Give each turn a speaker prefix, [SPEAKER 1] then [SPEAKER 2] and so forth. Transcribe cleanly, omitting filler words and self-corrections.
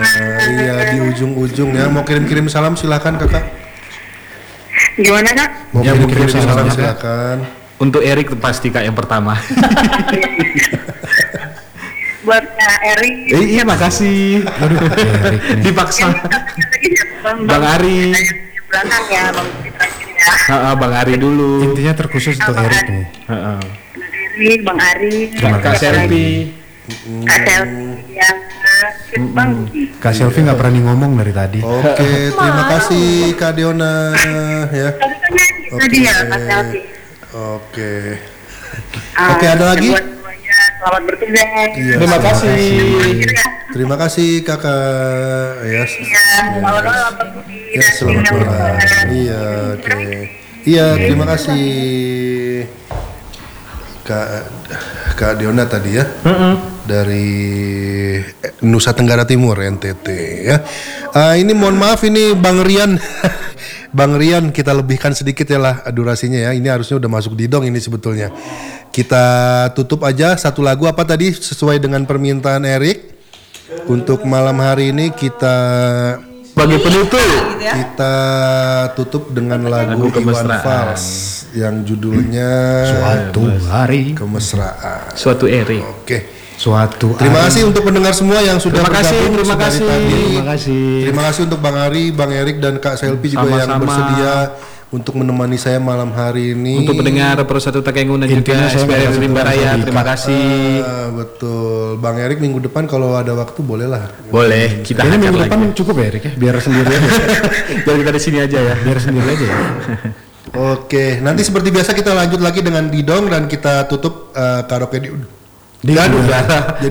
[SPEAKER 1] Iya di ujung-ujung ya. Mau kirim-kirim salam silakan kakak.
[SPEAKER 2] Gimana kak?
[SPEAKER 1] Mau
[SPEAKER 3] Ya,
[SPEAKER 1] kirim-kirim
[SPEAKER 3] kirim
[SPEAKER 1] salam
[SPEAKER 3] salam,
[SPEAKER 1] silakan.
[SPEAKER 3] Untuk Erik pasti Kak yang pertama.
[SPEAKER 2] Buat Kak Eri.
[SPEAKER 3] Iya makasih. Aduh, Erik nih. Dipaksa. Bang Ari.
[SPEAKER 2] Belakang ya, Bang Fitri ya.
[SPEAKER 3] Bang Ari dulu.
[SPEAKER 4] Intinya terkhusus untuk Erik nih.
[SPEAKER 2] Eri, Bang Ari.
[SPEAKER 3] Kak Selvi.
[SPEAKER 2] Kak Selvi ya. Bang.
[SPEAKER 4] Kak Selvi nggak berani ngomong dari tadi.
[SPEAKER 1] Oke, terima kasih Kak Diona ya.
[SPEAKER 2] Tadi kan nyanyi tadi ya Kak Selvi.
[SPEAKER 1] Oke. Oke, ada lagi?
[SPEAKER 2] Buat semuanya, selamat bertugas.
[SPEAKER 1] Iya,
[SPEAKER 3] Terima kasih.
[SPEAKER 1] Terima kasih kakak ya.
[SPEAKER 2] Iya, selamat berbudi.
[SPEAKER 1] Ya selamat malam. Iya, oke. Iya, terima kasih Kak Diona tadi ya. Dari Nusa Tenggara Timur NTT ya. Ini mohon maaf ini Bang Rian. Bang Rian kita lebihkan sedikit ya lah durasinya ya. Ini harusnya udah masuk di dong ini sebetulnya. Kita tutup aja satu lagu apa tadi sesuai dengan permintaan Erik. Untuk malam hari ini kita
[SPEAKER 3] Bagi penutup.
[SPEAKER 1] kita tutup dengan lagu Iwan
[SPEAKER 3] Kemesraan.
[SPEAKER 1] Fals yang judulnya
[SPEAKER 4] Suatu hari,
[SPEAKER 1] Kemesraan.
[SPEAKER 3] Suatu Erik.
[SPEAKER 1] Oke.
[SPEAKER 4] suatu
[SPEAKER 1] Terima
[SPEAKER 4] hari.
[SPEAKER 1] kasih untuk pendengar semua yang sudah
[SPEAKER 3] Terima kasih,
[SPEAKER 1] bergabung
[SPEAKER 3] terima
[SPEAKER 1] dari
[SPEAKER 3] kasih.
[SPEAKER 1] tadi.
[SPEAKER 4] Terima kasih.
[SPEAKER 1] Terima kasih untuk Bang Ari, Bang Erik dan Kak Selvi juga yang
[SPEAKER 3] Sama-sama.
[SPEAKER 1] bersedia untuk menemani saya malam hari ini.
[SPEAKER 3] Untuk pendengar Pro 1 Takengon dan juga
[SPEAKER 4] Intinya saya
[SPEAKER 3] SPRS
[SPEAKER 4] nggak
[SPEAKER 3] Rimba
[SPEAKER 4] tahu
[SPEAKER 3] Raya,
[SPEAKER 4] tadi,
[SPEAKER 3] terima
[SPEAKER 4] Kak.
[SPEAKER 3] kasih.
[SPEAKER 1] Betul. Bang Erik minggu depan kalau ada waktu boleh lah.
[SPEAKER 3] Boleh, kita
[SPEAKER 4] Ini
[SPEAKER 3] hajar
[SPEAKER 4] minggu
[SPEAKER 3] lagi.
[SPEAKER 4] depan cukup ya Erik ya, biar sendiri aja.
[SPEAKER 3] Biar kita di sini aja ya.
[SPEAKER 4] Biar sendiri aja ya.
[SPEAKER 1] Oke, nanti seperti biasa kita lanjut lagi dengan Didong dan kita tutup karaoke di
[SPEAKER 4] Di
[SPEAKER 1] Dan
[SPEAKER 4] udara.